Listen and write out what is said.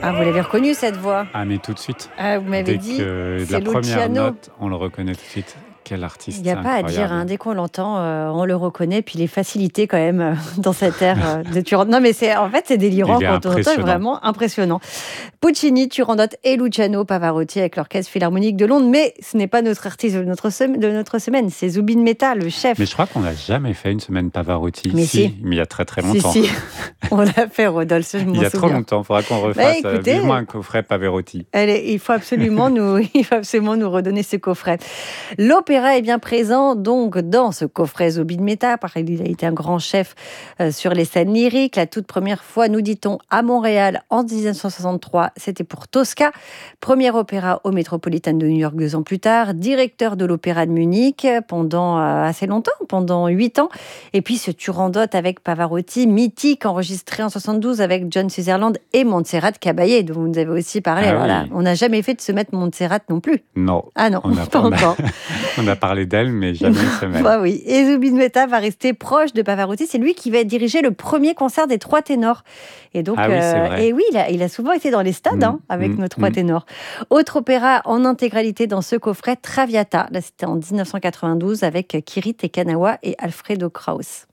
Ah, vous l'avez reconnu cette voix? Ah, mais tout de suite. Ah, vous m'avez Dès dit, que de c'est la première Luciano. note, on le reconnaît tout de suite. Quel Il artiste, n'y a c'est pas à dire, hein, incroyable. dès qu'on l'entend, on le reconnaît. Puis les facilités quand même dans cet air de Turandot. Non, mais c'est délirant Il est quand on entend, c'est impressionnant. vraiment impressionnant. Puccini, Turandot et Luciano Pavarotti avec l'Orchestre Philharmonique de Londres. Mais ce n'est pas notre artiste de notre semaine, c'est Zubin Mehta, le chef. Mais je crois qu'on n'a jamais fait une semaine Pavarotti. Mais si. Mais il y a très très Si, longtemps. si, on l'a fait, Rodolphe, je m'en Il y a trop souviens. longtemps. Il faudra qu'on refasse Écoutez, vivement un coffret Pavarotti. il faut absolument nous redonner ce coffret. L'opéra est bien présent donc dans ce coffret Zubin Mehta, parce qu'il a été un grand chef sur les scènes lyriques. La toute première fois, nous dit-on, à Montréal en 1963, c'était pour Tosca. Premier opéra au Metropolitan de New York 2 ans plus tard. Directeur de l'opéra de Munich pendant assez longtemps, pendant 8 ans. Et puis ce Turandot avec Pavarotti, mythique, enregistré en 72 avec John Sutherland et Montserrat Caballé, dont vous nous avez aussi parlé. Ah Alors oui. là, on n'a jamais fait de se mettre Montserrat non plus. Non. Ah non, On a pas encore. On a parlé d'elle, mais jamais une semaine. Bah oui. Et Zubin Mehta va rester proche de Pavarotti. C'est lui qui va diriger le premier concert des trois ténors. Et donc, Ah oui, c'est vrai. et oui, il a souvent été dans les stades avec nos trois ténors. Autre opéra en intégralité dans ce coffret, Traviata. Là, c'était en 1992 avec Kirit et Kanawa et Alfredo Kraus.